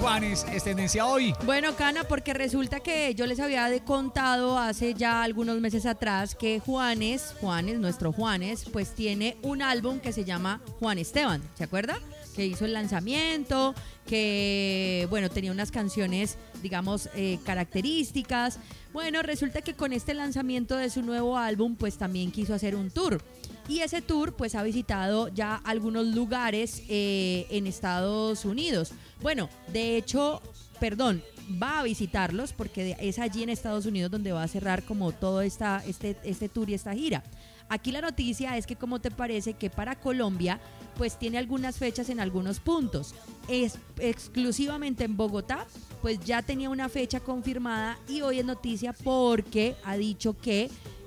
Juanes es tendencia hoy? Bueno, Cana, porque resulta que yo les había contado hace ya algunos meses atrás que Juanes, nuestro Juanes, pues tiene un álbum que se llama Juan Esteban, ¿se acuerda? Que hizo el lanzamiento, que, bueno, tenía unas canciones, digamos, características. Bueno, resulta que con este lanzamiento de su nuevo álbum, pues también quiso hacer un tour. Y ese tour, pues, ha visitado ya algunos lugares en Estados Unidos. Bueno, de hecho, va a visitarlos porque es allí en Estados Unidos donde va a cerrar como todo este tour y esta gira. Aquí la noticia es que, ¿cómo te parece que para Colombia pues tiene algunas fechas en algunos puntos? Es exclusivamente en Bogotá, pues ya tenía una fecha confirmada y hoy es noticia porque ha dicho que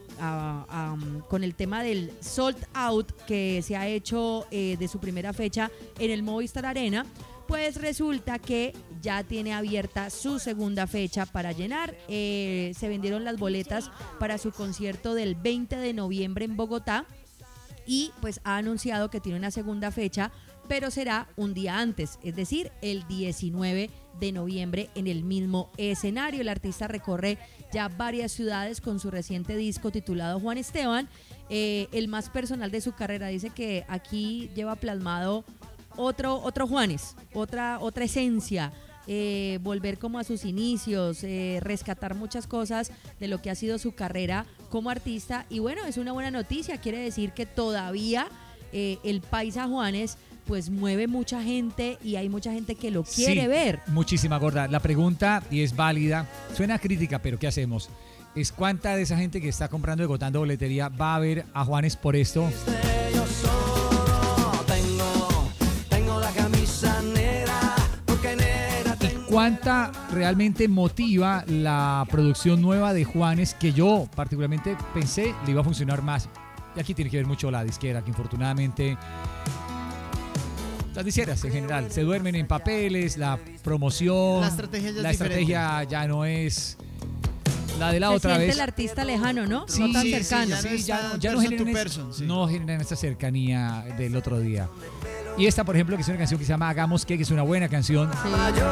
con el tema del sold out que se ha hecho de su primera fecha en el Movistar Arena, pues resulta que ya tiene abierta su segunda fecha para llenar. Se vendieron las boletas para su concierto del 20 de noviembre en Bogotá y pues ha anunciado que tiene una segunda fecha, pero será un día antes, es decir, el 19 de noviembre en el mismo escenario. El artista recorre ya varias ciudades con su reciente disco titulado Juan Esteban, el más personal de su carrera. Dice que aquí lleva plasmado otro Juanes, otra esencia, volver como a sus inicios, rescatar muchas cosas de lo que ha sido su carrera como artista. Y bueno, es una buena noticia, quiere decir que todavía el paisa Juanes pues mueve mucha gente y hay mucha gente que lo quiere ver. Muchísima, gorda. La pregunta, y es válida, suena crítica, pero ¿qué hacemos? Es cuánta de esa gente que está comprando y agotando boletería va a ver a Juanes por esto. Yo solo tengo la camisa negra, porque negra tengo. ¿Cuánta realmente motiva la producción nueva de Juanes, que yo particularmente pensé le iba a funcionar más? Y aquí tiene que ver mucho la disquera, que infortunadamente las disqueras en general se duermen en papeles, la promoción, la estrategia ya no es la de la Se otra siente vez. el artista lejano, ¿no? Sí, No tan sí, cercano. Ya no generan esa cercanía del otro día. Y esta, por ejemplo, que es una canción que se llama Hagamos que es una buena canción. Sí.